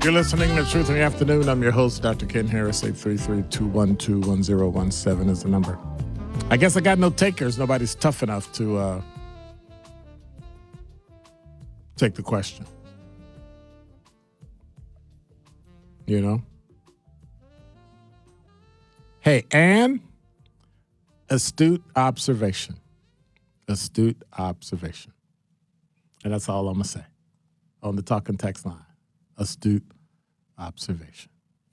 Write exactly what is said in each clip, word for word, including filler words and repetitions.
You're listening to Truth in the Afternoon. I'm your host, Doctor Ken Harris. eight three three, two one two, one zero one seven is the number. I guess I got no takers. Nobody's tough enough to uh, take the question. You know? Hey, Ann, astute observation. Astute observation. And that's all I'm going to say on the talking text line. Astute observation.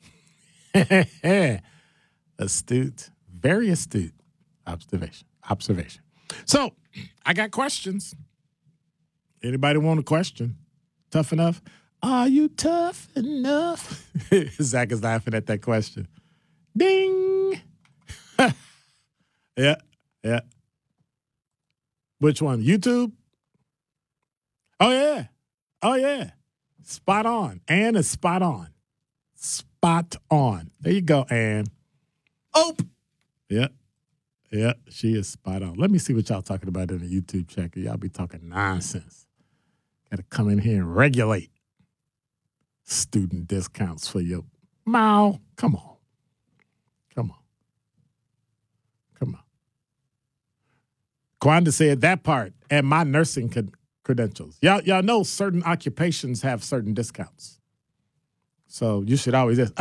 Astute, very astute observation. Observation. So, I got questions. Anybody want a question? Tough enough? Are you tough enough? Zach is laughing at that question. Ding. Yeah, yeah. Which one? YouTube? Oh, yeah. Oh, yeah. Spot on. Ann is spot on. Spot on. There you go, Ann. Oh. Yeah. Yeah, she is spot on. Let me see what y'all talking about in the YouTube chat. Y'all be talking nonsense. Got to come in here and regulate. Student discounts for your mouth. Come on. Come on. Come on. Kwanda said that part and my nursing con- credentials. Y'all, y'all know certain occupations have certain discounts. So you should always ask,